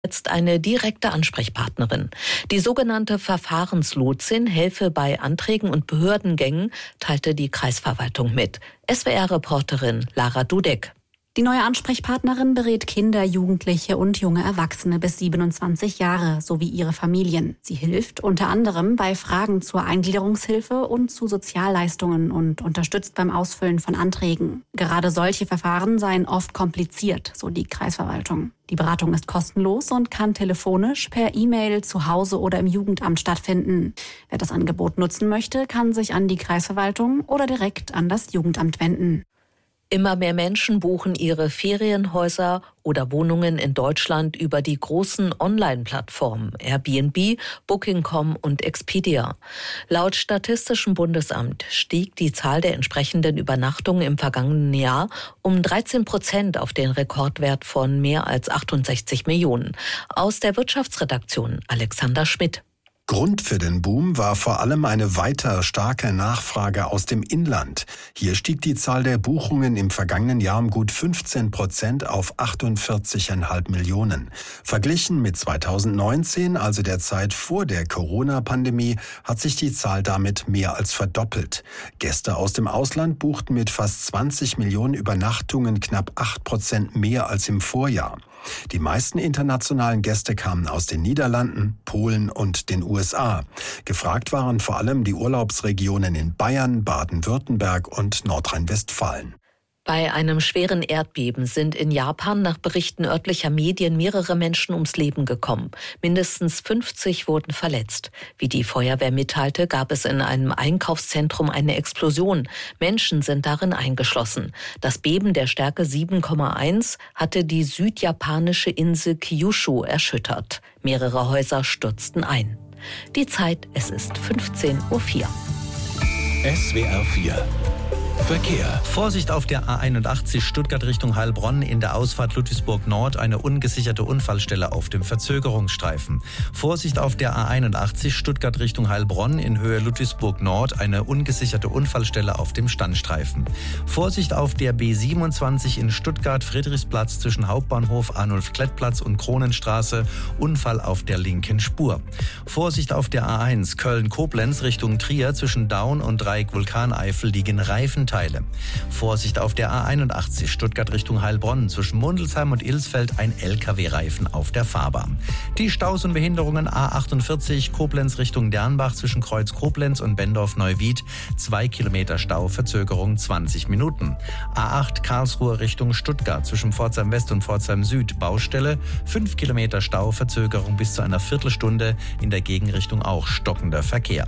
Jetzt eine direkte Ansprechpartnerin. Die sogenannte Verfahrenslotsin helfe bei Anträgen und Behördengängen, teilte die Kreisverwaltung mit. SWR-Reporterin Lara Dudek. Die neue Ansprechpartnerin berät Kinder, Jugendliche und junge Erwachsene bis 27 Jahre sowie ihre Familien. Sie hilft unter anderem bei Fragen zur Eingliederungshilfe und zu Sozialleistungen und unterstützt beim Ausfüllen von Anträgen. Gerade solche Verfahren seien oft kompliziert, so die Kreisverwaltung. Die Beratung ist kostenlos und kann telefonisch, per E-Mail, zu Hause oder im Jugendamt stattfinden. Wer das Angebot nutzen möchte, kann sich an die Kreisverwaltung oder direkt an das Jugendamt wenden. Immer mehr Menschen buchen ihre Ferienhäuser oder Wohnungen in Deutschland über die großen Online-Plattformen Airbnb, Booking.com und Expedia. Laut Statistischem Bundesamt stieg die Zahl der entsprechenden Übernachtungen im vergangenen Jahr um 13% auf den Rekordwert von mehr als 68 Millionen. Aus der Wirtschaftsredaktion Alexander Schmidt. Grund für den Boom war vor allem eine weiter starke Nachfrage aus dem Inland. Hier stieg die Zahl der Buchungen im vergangenen Jahr um gut 15% auf 48,5 Millionen. Verglichen mit 2019, also der Zeit vor der Corona-Pandemie, hat sich die Zahl damit mehr als verdoppelt. Gäste aus dem Ausland buchten mit fast 20 Millionen Übernachtungen knapp 8% mehr als im Vorjahr. Die meisten internationalen Gäste kamen aus den Niederlanden, Polen und den USA. Gefragt waren vor allem die Urlaubsregionen in Bayern, Baden-Württemberg und Nordrhein-Westfalen. Bei einem schweren Erdbeben sind in Japan nach Berichten örtlicher Medien mehrere Menschen ums Leben gekommen. Mindestens 50 wurden verletzt. Wie die Feuerwehr mitteilte, gab es in einem Einkaufszentrum eine Explosion. Menschen sind darin eingeschlossen. Das Beben der Stärke 7,1 hatte die südjapanische Insel Kyushu erschüttert. Mehrere Häuser stürzten ein. Die Zeit, es ist 15:04 Uhr. SWR 4 Verkehr. Vorsicht auf der A81 Stuttgart Richtung Heilbronn, in der Ausfahrt Ludwigsburg Nord eine ungesicherte Unfallstelle auf dem Verzögerungsstreifen. Vorsicht auf der A81 Stuttgart Richtung Heilbronn, in Höhe Ludwigsburg Nord eine ungesicherte Unfallstelle auf dem Standstreifen. Vorsicht auf der B27 in Stuttgart Friedrichsplatz zwischen Hauptbahnhof, Arnulf-Klettplatz und Kronenstraße, Unfall auf der linken Spur. Vorsicht auf der A1 Köln-Koblenz Richtung Trier, zwischen Daun und Dreieck Vulkaneifel liegen Reifenteile. Vorsicht auf der A81 Stuttgart Richtung Heilbronn, zwischen Mundelsheim und Ilsfeld ein LKW-Reifen auf der Fahrbahn. Die Staus und Behinderungen A48 Koblenz Richtung Dernbach, zwischen Kreuz Koblenz und Bendorf-Neuwied 2 Kilometer Stau, Verzögerung 20 Minuten. A8 Karlsruhe Richtung Stuttgart, zwischen Pforzheim West und Pforzheim Süd Baustelle, 5 Kilometer Stau, Verzögerung bis zu einer Viertelstunde, in der Gegenrichtung auch stockender Verkehr.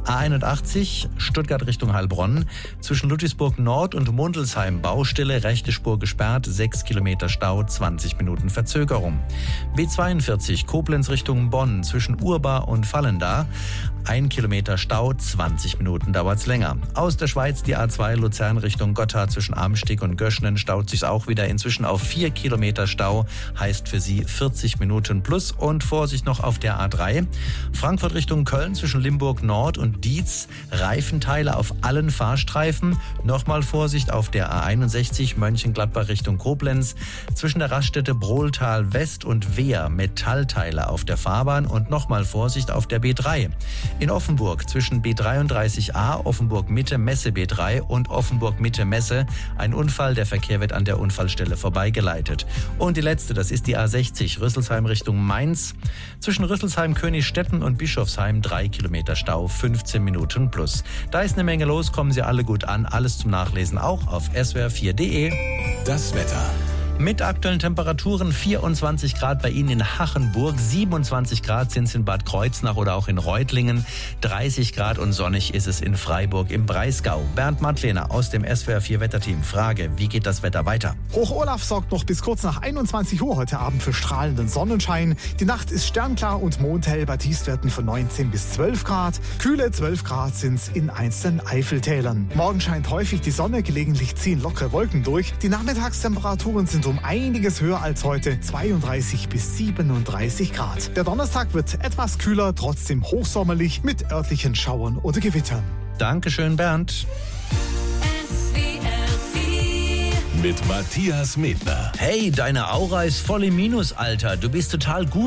A81 Stuttgart Richtung Heilbronn, zwischen Ludwigsburg Nord und Mundelsheim Baustelle, rechte Spur gesperrt, 6 Kilometer Stau, 20 Minuten Verzögerung. B42 Koblenz Richtung Bonn, zwischen Urbar und Vallendar, 1 Kilometer Stau, 20 Minuten dauert's länger. Aus der Schweiz die A2 Luzern Richtung Gotthard, zwischen Amsteg und Göschenen staut sich's auch wieder inzwischen auf 4 Kilometer Stau, heißt für Sie 40 Minuten plus. Und Vorsicht noch auf der A3 Frankfurt Richtung Köln, zwischen Limburg Nord und Dietz, Reifenteile auf allen Fahrstreifen. Nochmal Vorsicht auf der A61 Mönchengladbach Richtung Koblenz, zwischen der Raststätte Brohltal West und Wehr, Metallteile auf der Fahrbahn. Und nochmal Vorsicht auf der B3 in Offenburg, zwischen B33a Offenburg Mitte Messe B3 und Offenburg Mitte Messe ein Unfall, der Verkehr wird an der Unfallstelle vorbeigeleitet. Und die letzte, das ist die A60 Rüsselsheim Richtung Mainz, zwischen Rüsselsheim Königstetten und Bischofsheim 3 Kilometer Stau, 15 Minuten plus. Da ist eine Menge los, kommen Sie alle gut an, alles zum Nachlesen auch auf swr4.de. Das Wetter. Mit aktuellen Temperaturen 24 Grad bei Ihnen in Hachenburg, 27 Grad sind es in Bad Kreuznach oder auch in Reutlingen, 30 Grad und sonnig ist es in Freiburg im Breisgau. Bernd Mattlehner aus dem SWR4 Wetterteam. Frage, wie geht das Wetter weiter? Hoch Olaf sorgt noch bis kurz nach 21 Uhr heute Abend für strahlenden Sonnenschein. Die Nacht ist sternklar und mondhell bei Tiefstwerten von 19 bis 12 Grad. Kühle 12 Grad sind es in einzelnen Eifeltälern. Morgen scheint häufig die Sonne, gelegentlich ziehen lockere Wolken durch. Die Nachmittagstemperaturen sind um einiges höher als heute, 32 bis 37 Grad. Der Donnerstag wird etwas kühler, trotzdem hochsommerlich mit örtlichen Schauern oder Gewittern. Dankeschön, Bernd. mit Matthias Medner. Hey, deine Aura ist voll im Minus, Alter. Du bist total gut.